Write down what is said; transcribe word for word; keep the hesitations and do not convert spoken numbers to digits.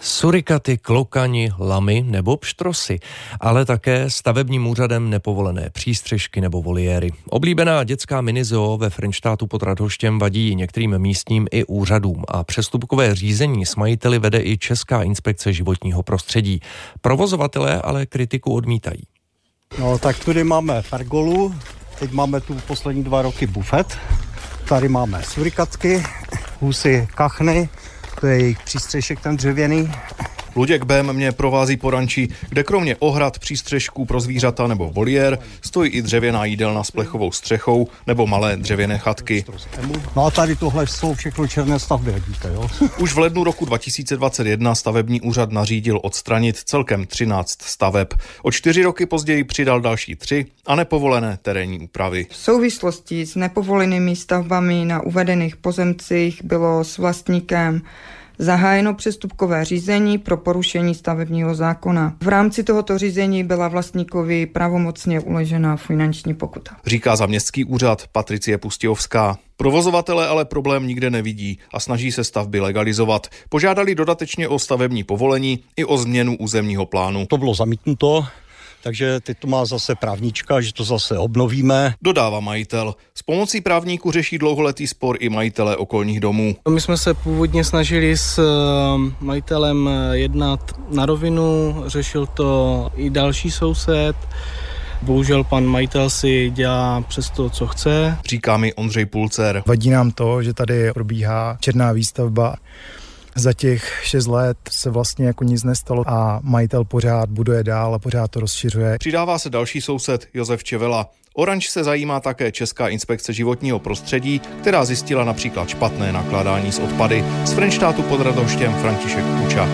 Surikaty, klokani, lamy nebo pštrosy, ale také stavebním úřadem nepovolené přístřešky nebo voliéry. Oblíbená dětská minizoo ve Frenštátu pod Radhoštěm vadí některým místním i úřadům a přestupkové řízení s majiteli vede i Česká inspekce životního prostředí. Provozovatelé ale kritiku odmítají. No tak tady máme pergolu, teď máme tu poslední dva roky bufet, tady máme surikatky, husy, kachny, to je jejich přístřešek ten dřevěný. Luděk Bém mě provází po ranči, kde kromě ohrad, přístřešků pro zvířata nebo voliér stojí i dřevěná jídelna s plechovou střechou nebo malé dřevěné chatky. No a tady tohle jsou všechno černé stavby, jak víte, jo? Už v lednu roku dva tisíce dvacet jedna stavební úřad nařídil odstranit celkem třináct staveb. O čtyři roky později přidal další tři a nepovolené terénní úpravy. V souvislosti s nepovolenými stavbami na uvedených pozemcích bylo s vlastníkem zahájeno přestupkové řízení pro porušení stavebního zákona. V rámci tohoto řízení byla vlastníkovi pravomocně uložena finanční pokuta. Říká za městský úřad Patricie Pustějovská. Provozovatelé ale problém nikde nevidí a snaží se stavby legalizovat. Požádali dodatečně o stavební povolení i o změnu územního plánu. To bylo zamítnuto, takže teď to má zase právnička, že to zase obnovíme. Dodává majitel. S pomocí právníků řeší dlouholetý spor i majitelé okolních domů. My jsme se původně snažili s majitelem jednat na rovinu, řešil to i další soused. Bohužel pan majitel si dělá přes to, co chce. Říká mi Ondřej Pulcer. Vadí nám to, že tady probíhá černá výstavba. Za těch šest let se vlastně jako nic nestalo a majitel pořád buduje dál a pořád to rozšiřuje. Přidává se další soused Josef Čevela. O ranč se zajímá také Česká inspekce životního prostředí, která zjistila například špatné nakládání s odpady. Z Frenštátu pod Radhoštěm František Kuča.